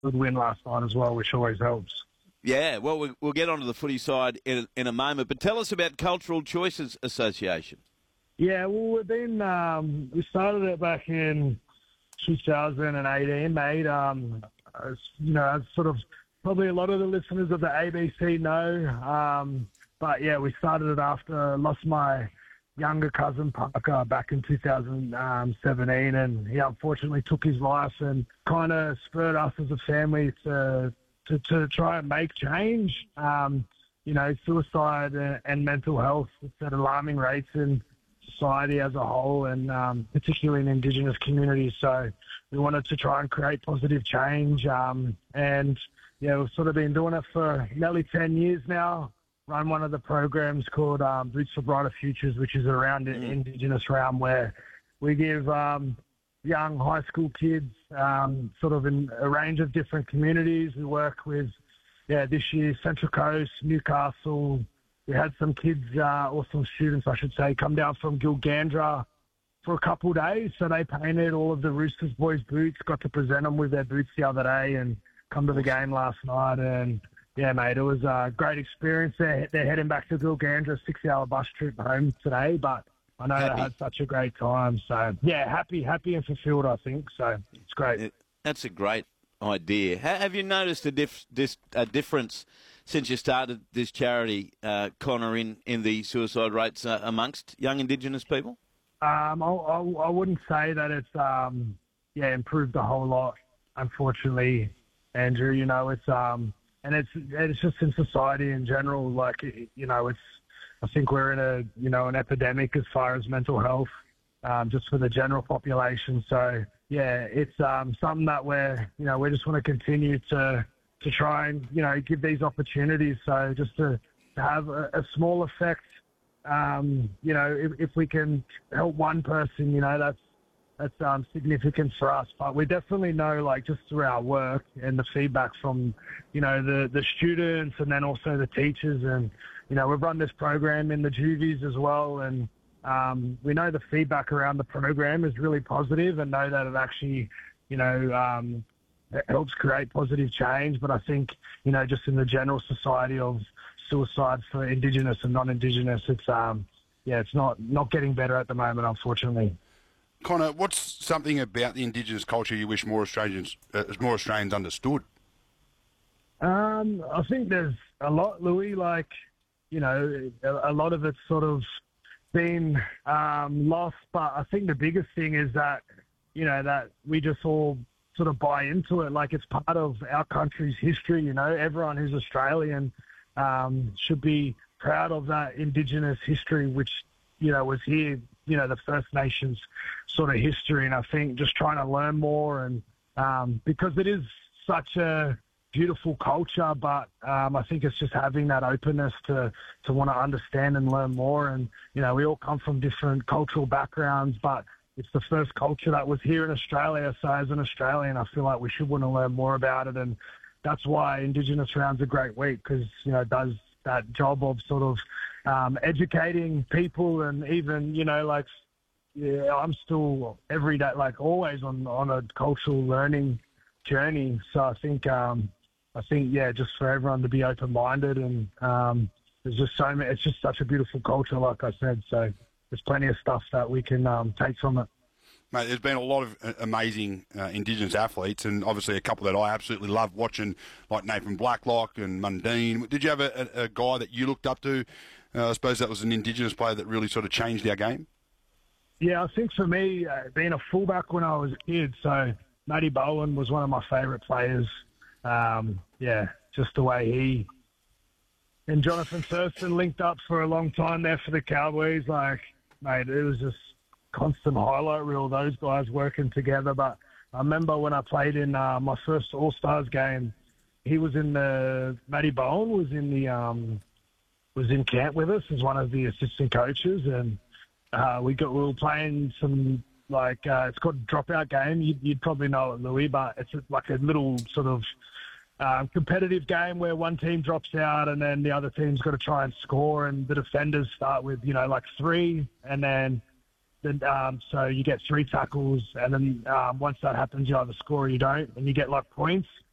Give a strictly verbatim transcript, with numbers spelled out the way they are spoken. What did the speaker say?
good win last night as well, which always helps. Yeah, well, we- we'll get onto the footy side in, in a moment, but tell us about Cultural Choices Association. Yeah, well, we've been, um, we started it back in two thousand eighteen, mate. Um, as, you know, as sort of probably a lot of the listeners of the A B C know. Um, but yeah, we started it after I lost my younger cousin Parker back in two thousand seventeen, and he unfortunately took his life, and kind of spurred us as a family to to, to try and make change. Um, you know, suicide and, and mental health, it's at alarming rates in society as a whole, and um, particularly in Indigenous communities. So we wanted to try and create positive change. Um, and yeah, we've sort of been doing it for nearly ten years now. Run one of the programs called um, Boots for Brighter Futures, which is around the Mm. Indigenous realm, where we give um, young high school kids um, sort of in a range of different communities. We work with, yeah, this year, Central Coast, Newcastle. We had some kids, uh, or some students, I should say, come down from Gilgandra for a couple of days. So they painted all of the Roosters boys' boots, got to present them with their boots the other day, and come to the game last night. And yeah, mate, it was a great experience. They're, they're heading back to Gilgandra, six-hour bus trip home today, but I know Happy. they had such a great time. So yeah, happy, happy and fulfilled, I think. So it's great. It- That's a great idea. Ha- Have you noticed a, dif- dis- a difference since you started this charity, uh, Connor, in, in the suicide rates uh, amongst young Indigenous people? Um, I, I, I wouldn't say that it's um, yeah improved a whole lot. Unfortunately, Andrew, you know it's um, and it's it's just in society in general. Like you know, it's I think we're in a you know an epidemic as far as mental health, um, just for the general population. So yeah, it's um, something that we're you know we just want to continue to to try and you know give these opportunities. So just to, to have a, a small effect. Um, you know, if, if we can help one person, you know, that's that's um, significant for us. But we definitely know, like, just through our work and the feedback from, you know, the, the students and then also the teachers. And, you know, we've run this program in the juvies as well. And um, we know the feedback around the program is really positive, and know that it actually, you know, um, it helps create positive change. But I think, you know, just in the general society of suicide for Indigenous and non-Indigenous, it's um yeah, it's not not getting better at the moment, unfortunately. Connor, what's something about the Indigenous culture you wish more Australians, uh, more Australians understood? Um, I think there's a lot, Louis. Like, you know, a, a lot of it's sort of been um, lost. But I think the biggest thing is that, you know, that we just all sort of buy into it. Like, it's part of our country's history. You know, everyone who's Australian um, should be proud of that Indigenous history, which, you know, was here, you know, the First Nations sort of history. And I think just trying to learn more, and um, because it is such a beautiful culture, but um, I think it's just having that openness to, to want to understand and learn more. And, you know, we all come from different cultural backgrounds, but it's the first culture that was here in Australia. So as an Australian, I feel like we should want to learn more about it. And that's why Indigenous Round's a great week, because, you know, it does that job of sort of um, educating people. And even, you know, like, yeah, I'm still every day, like always on, on a cultural learning journey. So I think, um, I think, yeah, just for everyone to be open-minded, and um, there's just so many, it's just such a beautiful culture, like I said. So there's plenty of stuff that we can um, take from it. Mate, there's been a lot of uh, amazing uh, Indigenous athletes, and obviously a couple that I absolutely love watching, like Nathan Blacklock and Mundine. Did you have a, a, a guy that you looked up to? Uh, I suppose that was an Indigenous player that really sort of changed our game? Yeah, I think for me, uh, being a fullback when I was a kid, so Matty Bowen was one of my favourite players. Um, yeah, just the way he and Jonathan Thurston linked up for a long time there for the Cowboys. Like, mate, it was just constant highlight reel, those guys working together. But I remember when I played in uh, my first All-Stars game, he was in the, Matty Bowen was in the, um, was in camp with us as one of the assistant coaches. And uh, we got, we were playing some, like, uh, it's called a dropout game. You'd, you'd probably know it, Louis, but it's like a little sort of um, competitive game where one team drops out and then the other team's got to try and score, and the defenders start with, you know, like three, and then Then, um, so you get three tackles, and then um, once that happens, you either score or you don't, and you get like points.